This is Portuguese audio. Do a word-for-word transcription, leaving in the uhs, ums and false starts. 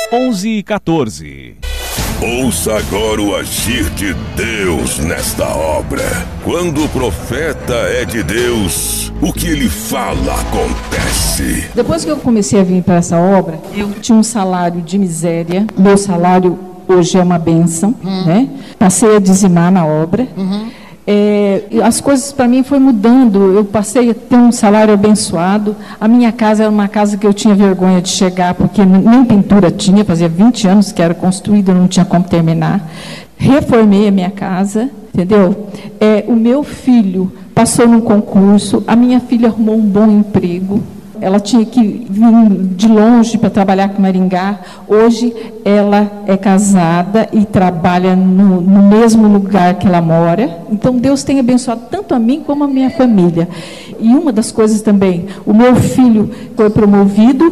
onze e quatorze. Ouça agora o agir de Deus nesta obra. Quando o profeta é de Deus, o que ele fala acontece. Depois que eu comecei a vir para essa obra, eu tinha um salário de miséria. Meu salário hoje é uma bênção, uhum. né? Passei a dizimar na obra. Uhum. É, as coisas para mim foi mudando. Eu passei a ter um salário abençoado. A minha casa era uma casa que eu tinha vergonha de chegar, porque nem pintura tinha, fazia vinte anos que era construída, não tinha como terminar. Reformei a minha casa, entendeu? É, o meu filho passou num concurso, a minha filha arrumou um bom emprego. Ela tinha que vir de longe para trabalhar com Maringá. Hoje ela é casada e trabalha no, no mesmo lugar que ela mora. Então Deus tem abençoado tanto a mim como a minha família. E uma das coisas também, o meu filho foi promovido